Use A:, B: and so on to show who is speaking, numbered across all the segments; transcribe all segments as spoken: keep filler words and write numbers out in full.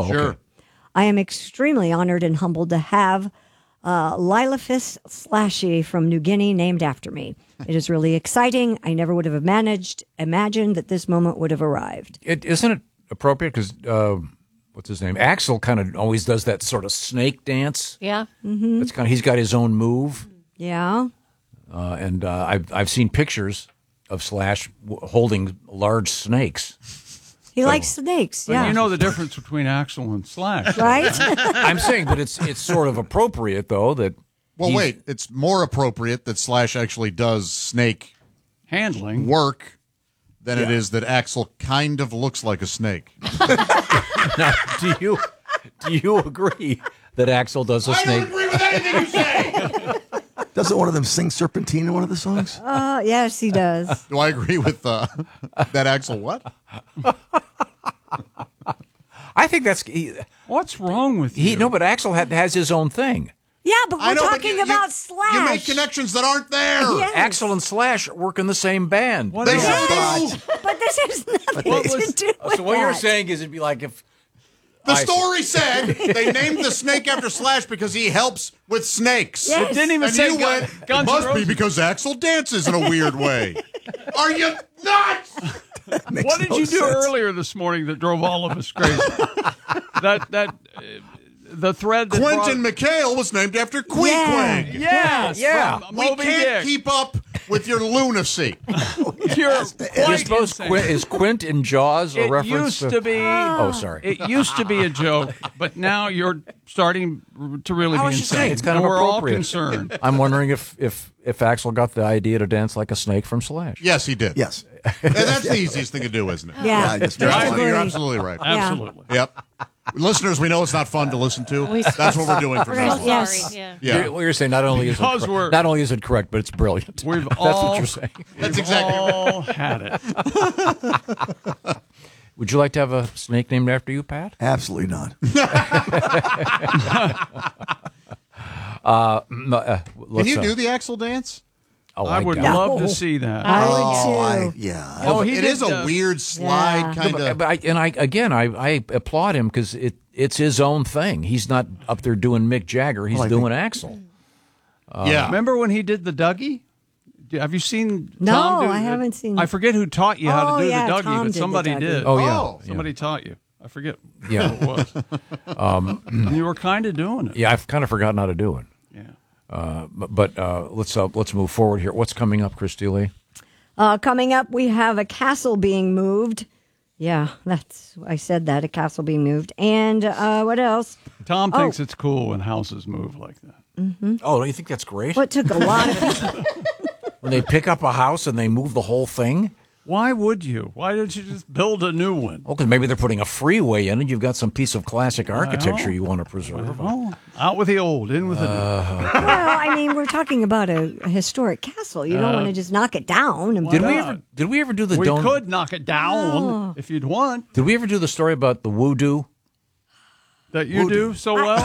A: Oh,
B: Sure.
A: okay.
C: I am extremely honored and humbled to have uh, Lilaphus Slashy from New Guinea named after me. It is really exciting. I never would have managed, imagined that this moment would have arrived.
A: It, isn't it appropriate because, uh, what's his name? Axel kind of always does that sort of snake dance.
D: Yeah.
C: Mm-hmm.
A: It's kind of, he's got his own move.
C: Yeah.
A: Uh, and uh, I've, I've seen pictures of Slash w- holding large snakes.
C: He likes snakes,
B: But
C: yeah.
B: you know the difference between Axel and Slash.
C: Right?
A: I'm saying, but it's it's sort of appropriate, though, that
E: Well,
A: he's-
E: wait. It's more appropriate that Slash actually does snake
B: Handling.
E: work than it is that Axel kind of looks like a snake.
A: Now, do you do you agree that Axel does a snake?
E: agree with anything you say.
F: Doesn't one of them sing Serpentine in one of the songs?
C: Uh, yes, he does.
E: Do I agree with uh, that Axel what?
A: I think that's he,
B: What's wrong with
A: he
B: you?
A: no, but Axel had, has his own thing.
C: Yeah, but
E: I
C: we're
E: know, but
C: talking
E: you-
C: about
E: you-
C: Slash.
E: You make connections that aren't there.
C: Yes.
A: Axel and Slash work in the same band.
B: What
E: They
B: is-
E: should.
C: But this has nothing
B: What
C: to
B: was-
C: do with
A: So what you're
C: that.
A: saying is it'd be like if
E: The
A: I see.
E: story said they named the snake after Slash because he helps with snakes.
C: Yes.
B: It didn't even
E: And
B: say
E: you
B: Gun-
E: went,
B: Guns
E: it must
B: N'
E: be
B: Roses.
E: because Axel dances in a weird way. Are you nuts?
F: Makes
B: What did
F: no
B: you do
F: sense.
B: earlier this morning that drove all of us crazy? that that uh, the thread that
E: Quentin
B: brought,
E: McHale was named after
C: Yeah.
E: Queequeg.
B: Yes,
A: Yeah.
B: from
E: We
B: Moby
E: can't
B: Dick.
E: keep up with your lunacy.
B: You're
A: You're
B: quite
A: supposed
B: insane.
A: Quint, is Quint in Jaws a
B: It
A: reference
B: used to be.
A: Oh, sorry.
B: It used to be a joke, but now you're starting to really
A: I
B: be
A: was just
B: insane.
A: saying, it's kind
B: and
A: of
B: we're all
A: appropriate.
B: concerned.
A: I'm wondering if, if if Axel got the idea to dance like a snake from Slash.
E: Yes, he did.
F: Yes.
E: And that's the easiest thing to do, isn't it?
C: Yeah,
F: Yeah, just
E: You're,
F: Right.
E: absolutely, you're absolutely right.
B: Absolutely.
E: Yep. Listeners, we know it's not fun to listen to. That's what we're doing from now on.
C: Yes.
D: Sorry. Yeah.
E: Yeah.
A: You're, well, you're saying not only is it
B: Because
A: cor-
B: we're-
A: not only is it correct, but it's brilliant.
B: We've
A: That's
B: all-
A: what you're saying.
E: That's
B: We've
E: exactly right.
B: all had it.
A: Would you like to have a snake named after you, Pat?
F: Absolutely not.
A: Uh, m- uh,
E: Can
A: let's,
E: you
A: uh,
E: do the Axel dance?
A: Oh,
B: I would
A: doubt-
B: love
C: No.
B: to see that.
C: I
F: Oh,
C: would
F: I,
C: too.
F: yeah.
B: Oh, he
E: it
B: did
E: is a
B: the-
E: weird slide
C: Yeah.
E: kind
A: But,
E: of.
A: but I, and I again, I, I applaud him because it it's his own thing. He's not up there doing Mick Jagger. He's
F: Well, I
A: doing
F: think-
A: Axel.
E: yeah.
B: Remember when he did the Dougie? Do- Have you seen
C: No,
B: Tom do
C: I
B: it?
C: havened seen-
B: I forget who taught you how
C: Oh,
B: to do
C: yeah,
B: the Dougie,
C: Tom
B: but
C: did the
B: somebody
C: Dougie.
B: did.
A: Oh yeah,
E: Oh.
A: yeah.
B: Somebody taught you. I forget
A: Yeah.
B: who it was. um, you were kind of doing it.
A: Yeah, I've kind of forgotten how to do it.
B: Yeah.
A: Uh, but but uh, let's uh, let's move forward here. What's coming up, Christy Lee?
C: Uh, coming up, we have a castle being moved. Yeah, that's I said that a castle being moved, and uh, what else?
B: Tom
C: Oh.
B: thinks it's cool when houses move like that.
A: Oh, don't you think that's great?
C: What took a lot of people?
A: When they pick up a house and they move the whole thing?
B: Why would you? Why didn't you just build a new one?
A: Oh, because maybe they're putting a freeway in and you've got some piece of classic architecture you want to preserve.
B: Oh, out with the old, in with the new.
A: Uh,
C: Well, I mean, we're talking about a, a historic castle. You don't want to just knock it down. And
A: Did we
B: not?
A: ever did we ever do the
B: We
A: don-
B: could knock it down
C: Oh.
B: if you'd want.
A: Did we ever do the story about the voodoo?
B: That you do so well.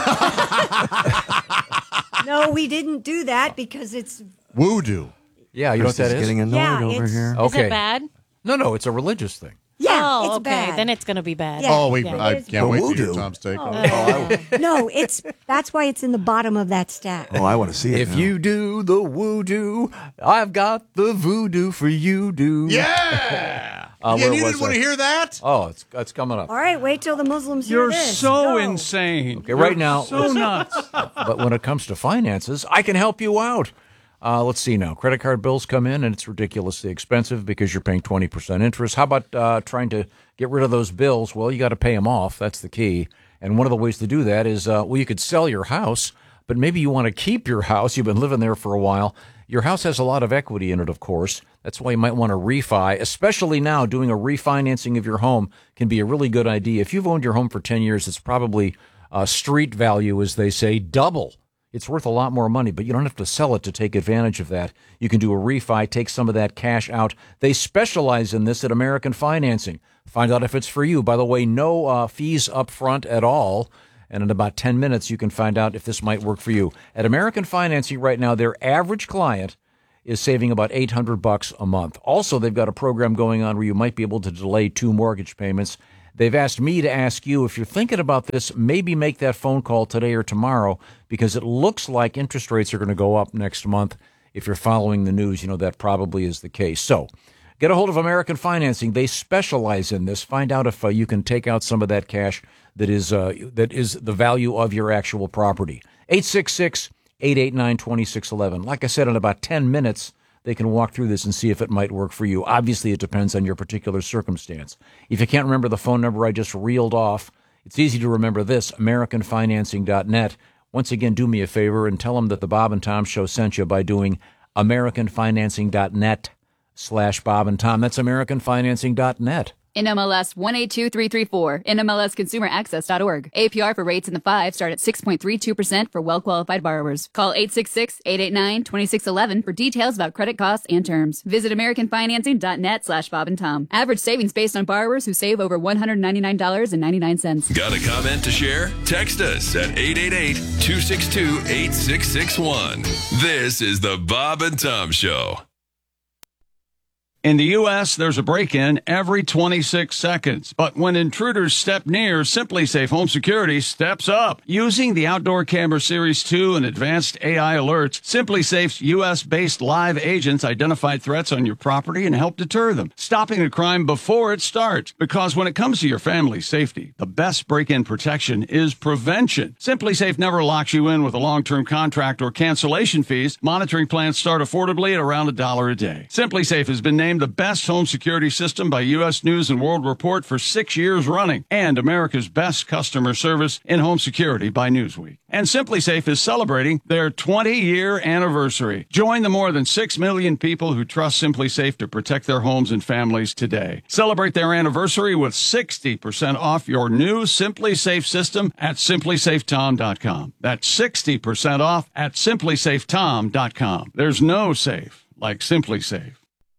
C: No, we didn't do that because it's
E: Voodoo.
A: Yeah, you know what that
F: Christy's
A: is?
F: getting annoyed
C: Yeah,
F: over
C: it's-
F: here.
A: Okay.
D: Is it bad?
A: No, no, it's a religious thing.
C: yeah,
D: oh,
C: it's
D: okay.
C: bad.
D: Then it's going to be bad.
C: Yeah.
E: Oh, we,
D: Yeah.
E: I
C: It is
E: can't wait to hear
F: voodoo.
E: Tom's take. on
F: Oh,
E: it.
F: I,
C: No, it's that's why it's in the bottom of that stack.
F: oh, I want to see it.
A: If
F: now.
A: you do the voodoo, I've got the voodoo for you do.
E: Yeah.
A: Uh,
E: yeah,
A: where
E: you
A: was
E: didn't want
A: I?
E: to hear that?
A: Oh, it's it's coming up.
C: All right, wait till the Muslims hear
B: You're
C: this.
B: so
C: Go.
B: insane.
A: Okay, right
B: You're
A: now,
B: so
A: let's-
B: nuts.
A: But when it comes to finances, I can help you out. Uh, let's see now. Credit card bills come in, and it's ridiculously expensive because you're paying twenty percent interest. How about uh, trying to get rid of those bills? Well, you got to pay them off. That's the key. And one of the ways to do that is, uh, well, you could sell your house, but maybe you want to keep your house. You've been living there for a while. Your house has a lot of equity in it, of course. That's why you might want to refi, especially now. Doing a refinancing of your home can be a really good idea. If you've owned your home for ten years, it's probably uh, street value, as they say, double. It's worth a lot more money, but you don't have to sell it to take advantage of that. You can do a refi, take some of that cash out. They specialize in this at American Financing. Find out if it's for you. By the way, no uh, fees up front at all. And in about ten minutes, you can find out if this might work for you. At American Financing right now, their average client is saving about eight hundred bucks a month. Also, they've got a program going on where you might be able to delay two mortgage payments. They've asked me to ask you, if you're thinking about this, maybe make that phone call today or tomorrow, because it looks like interest rates are going to go up next month. If you're following the news, you know that probably is the case. So get a hold of American Financing. They specialize in this. Find out if uh, you can take out some of that cash that is uh, that is the value of your actual property. eight six six, eight eight nine, two six one one. Like I said, in about ten minutes, they can walk through this and see if it might work for you. Obviously, it depends on your particular circumstance. If you can't remember the phone number I just reeled off, it's easy to remember this, american financing dot net. Once again, do me a favor and tell them that the Bob and Tom Show sent you by doing american financing dot net slash Bob and Tom. That's american financing dot net.
D: N M L S one eight two three three four, N M L S consumer access dot org. A P R for rates in the five start at six point three two percent for well-qualified borrowers. Call eight six six, eight eight nine, two six one one for details about credit costs and terms. Visit american financing dot net slash Bob and Tom. Average savings based on borrowers who save over one hundred ninety-nine dollars and ninety-nine cents.
G: Got a comment to share? Text us at eight eight eight, two six two, eight six six one. This is the Bob and Tom Show.
B: In the U S, there's a break-in every twenty-six seconds. But when intruders step near, SimpliSafe Home Security steps up. Using the Outdoor Camera Series two and advanced A I alerts, SimpliSafe's U S-based live agents identify threats on your property and help deter them, stopping a crime before it starts. Because when it comes to your family's safety, the best break-in protection is prevention. SimpliSafe never locks you in with a long-term contract or cancellation fees. Monitoring plans start affordably at around a dollar a day. SimpliSafe has been named the best home security system by U S News and World Report for six years running, and America's best customer service in home security by Newsweek. And SimpliSafe is celebrating their twenty-year anniversary. Join the more than six million people who trust SimpliSafe to protect their homes and families today. Celebrate their anniversary with sixty percent off your new SimpliSafe system at simply safe tom dot com. That's sixty percent off at simply safe tom dot com. There's no safe like SimpliSafe.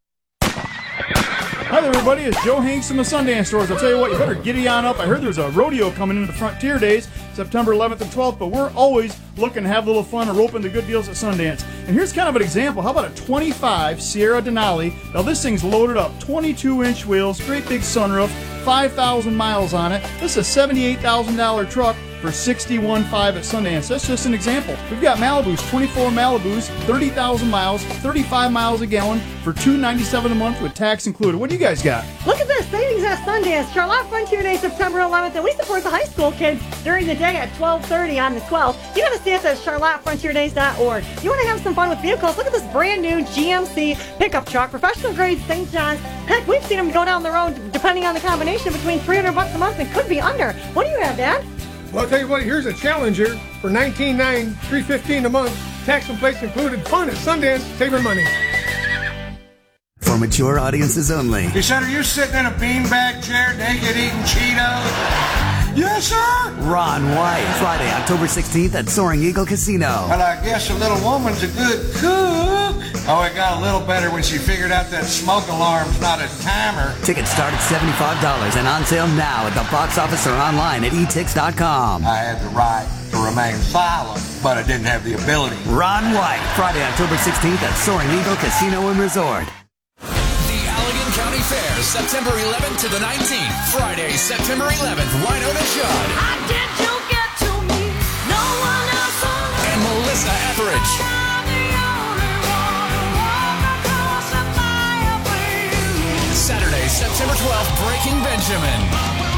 H: Hi there, everybody. It's Joe Hanks from the Sundance Stores. I'll tell you what, you better giddy on up. I heard there's a rodeo coming into the Frontier Days, September eleventh and twelfth, but we're always looking to have a little fun and rope in the good deals at Sundance. And here's kind of an example. How about a twenty-five Sierra Denali? Now, this thing's loaded up. twenty-two inch wheels, great big sunroof, five thousand miles on it. This is a seventy-eight thousand dollars truck for sixty-one five at Sundance. That's just an example. We've got Malibus, twenty-four Malibus, thirty thousand miles, thirty-five miles a gallon for two ninety-seven a month with tax included. What do you guys got?
I: Look at this, savings at Sundance. Charlotte Frontier Day, September eleventh, and we support the high school kids during the day at twelve thirty on the twelfth. You got to see us at charlotte frontier days dot org. You want to have some fun with vehicles? Look at this brand new G M C pickup truck, professional grade Saint John's. Heck, we've seen them go down the road, depending on the combination, between three hundred bucks a month and could be under. What do you have, Dad?
J: Well, I'll tell you what, here's a Challenger for nineteen nine hundred, three fifteen a month. Tax and place included. Fun at Sundance, saving money.
K: For mature audiences only.
L: He said, are you sitting in a beanbag chair naked eating Cheetos? Yes, sir.
K: Ron White, Friday, October sixteenth at Soaring Eagle Casino.
L: Well, I guess a little woman's a good cook. Oh, it got a little better when she figured out that smoke alarm's not a timer.
K: Tickets start at seventy-five dollars and on sale now at the box office or online at e tix dot com.
L: I had the right to remain silent, but I didn't have the ability.
K: Ron White, Friday, October sixteenth at Soaring Eagle Casino and Resort.
M: County Fair, September eleventh to the nineteenth. Friday, September eleventh, Winona Judd.
N: How did you get to me? No one else will.
M: And Melissa Etheridge. Saturday, September twelfth, Breaking Benjamin.